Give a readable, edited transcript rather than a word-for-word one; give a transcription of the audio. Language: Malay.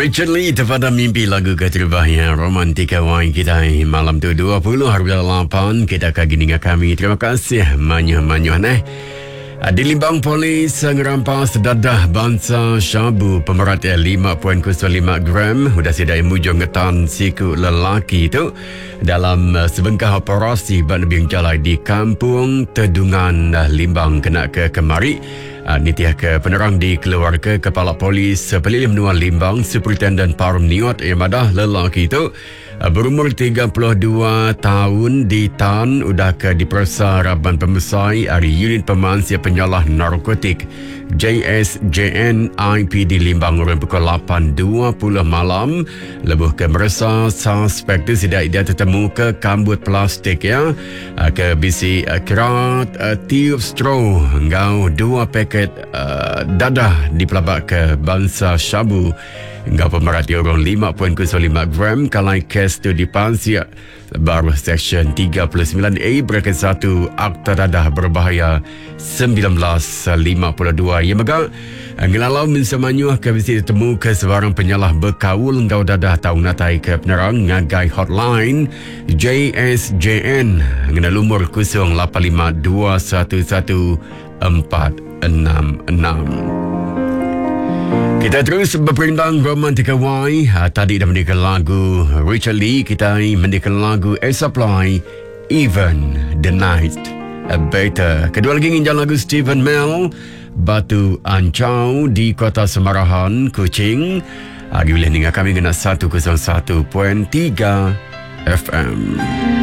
Richard Lee Terpada Mimpi, lagu keterbaik yang romantik kawan kita malam tu 20 hari 8 kita akan gini kami. Terima kasih manyuh-manyuh di Limbang, polis ngerampas dadah bangsa syabu pemerat 5.05 gram sudah sedai mujung ngetan siku lelaki itu dalam sebengkah operasi ban lebih jalai di Kampung Tedungan Limbang kena ke kemari. Nitiah ke penerang di keluarga Kepala Polis Pelilih Menua Limbang Superintendent Parum Niot Madah lelaki itu berumur 32 tahun di Tan udah ke dipersa Raban Pemesai dari Unit Pemansia Penyalah Narkotik JSJN IPD Limbang urang pukul 8.20 malam. Lebuh ke merasa suspek itu tidak tertemu ke kambut plastik ke bisi kerat tiup straw engkau 2 paket dadah dipelabak ke bangsa syabu engkau pemerhati orang 5.05 gram kalai kes tu dipansia baru Seksyen 39A Braket 1 Akta Dadah Berbahaya 1952 yang mega ngelalau mensemanyuh ke bisi ditemu ke sebarang penyalah berkaul engkau dadah tahu natai ke penerang ngagai hotline JSJN ngena lumur 0852114666. Kita terus berperintang romantika wai. Tadi dah mendengar lagu Richard Lee, kita mendengar lagu Air Supply Even the Night Better. Kedua lagi nginjal lagu Stephen Mel Batu Ancau di Kota Semarahan, Kuching. Boleh dengar kami kena 101.3 FM.